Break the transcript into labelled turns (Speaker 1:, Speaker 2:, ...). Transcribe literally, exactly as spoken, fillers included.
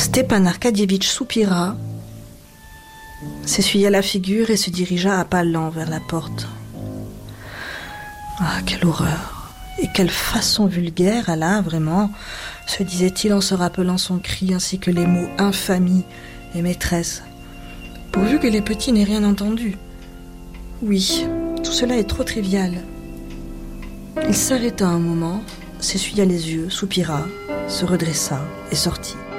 Speaker 1: Stepan Arcadievitch soupira, s'essuya la figure et se dirigea à pas lents vers la porte. Ah, quelle horreur! Et quelle façon vulgaire elle a, vraiment, se disait-il en se rappelant son cri ainsi que les mots infamie et maîtresse. Pourvu que les petits n'aient rien entendu. Oui, tout cela est trop trivial. Il s'arrêta un moment, s'essuya les yeux, soupira, se redressa et sortit.